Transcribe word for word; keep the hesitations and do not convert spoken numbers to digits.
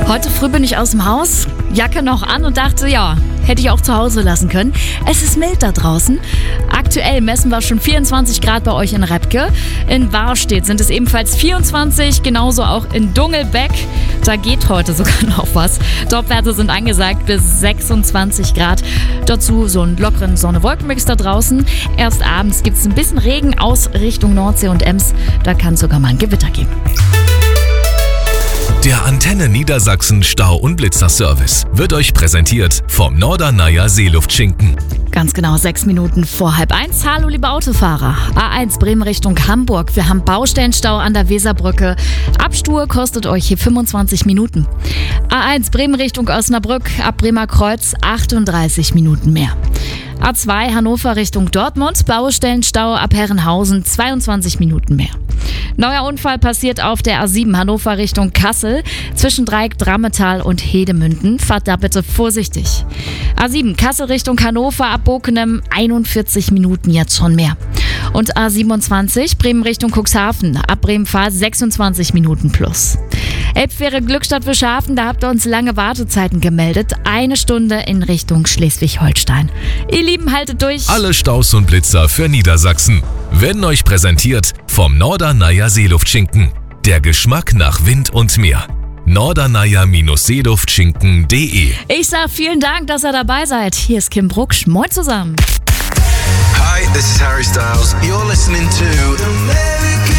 Heute früh bin ich aus dem Haus, Jacke noch an und dachte, ja, hätte ich auch zu Hause lassen können. Es ist mild da draußen. Aktuell messen wir schon vierundzwanzig Grad bei euch in Repke. In Warstedt sind es ebenfalls vierundzwanzig, genauso auch in Dungelbeck. Da geht heute sogar noch was. Topwerte sind angesagt bis sechsundzwanzig Grad. Dazu so einen lockeren Sonne-Wolken-Mix da draußen. Erst abends gibt es ein bisschen Regen aus Richtung Nordsee und Ems. Da kann es sogar mal ein Gewitter geben. Der Antenne Niedersachsen Stau- und Blitzerservice wird euch präsentiert vom Norderneier Seeluftschinken. Ganz genau sechs Minuten vor halb eins. Hallo liebe Autofahrer. A eins Bremen Richtung Hamburg. Wir haben Baustellenstau an der Weserbrücke. Abstur kostet euch hier fünfundzwanzig Minuten. A eins Bremen Richtung Osnabrück. Ab Bremer Kreuz achtunddreißig Minuten mehr. A zwei Hannover Richtung Dortmund. Baustellenstau ab Herrenhausen zweiundzwanzig Minuten mehr. Neuer Unfall passiert auf der A sieben Hannover Richtung Kassel zwischen Dreieck Drammetal und Hedemünden. Fahrt da bitte vorsichtig. A sieben Kassel Richtung Hannover ab Bokenem einundvierzig Minuten jetzt schon mehr. Und A siebenundzwanzig Bremen Richtung Cuxhaven ab Bremen-Fahr sechsundzwanzig Minuten plus. Elbfähre Glückstadt-Wischhafen, da habt ihr uns lange Wartezeiten gemeldet. Eine Stunde in Richtung Schleswig-Holstein. Ihr Lieben, haltet durch. Alle Staus und Blitzer für Niedersachsen werden euch präsentiert vom Norderneier Seeluftschinken. Der Geschmack nach Wind und Meer. norderneier Seeluftschinken punkt de. Ich sag vielen Dank, dass ihr dabei seid. Hier ist Kim Brucksch. Moin zusammen. Hi, this is Harry Styles. You're listening to American